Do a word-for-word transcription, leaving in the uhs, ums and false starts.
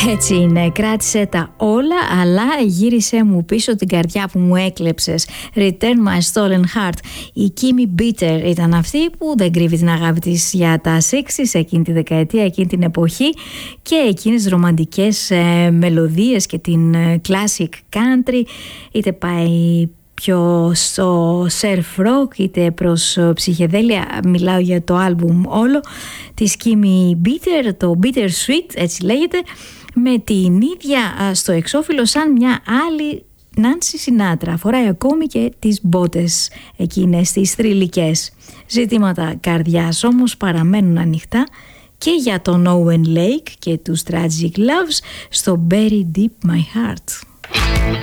Έτσι είναι, κράτησε τα όλα, αλλά γύρισε μου πίσω την καρδιά που μου έκλεψες. Return my stolen heart. Η Kimmy Bitter ήταν αυτή που δεν κρύβει την αγάπη της για τα εξήντα εκείνη τη δεκαετία, εκείνη την εποχή, και εκείνες ρομαντικές ε, μελωδίες και την ε, classic country, είτε πάει πιο στο surf rock είτε προς ψυχεδέλεια. Μιλάω για το άλμπουμ όλο της Kimmy Bitter, το Bitter Sweet, έτσι λέγεται, με την ίδια στο εξώφυλλο σαν μια άλλη Νάνση Σινάτρα. Φοράει ακόμη και τις μπότες εκείνες τις θρυλικές. Ζητήματα καρδιάς όμως παραμένουν ανοιχτά και για τον Owen Lake και τους Tragic Loves στο Bury Deep My Heart.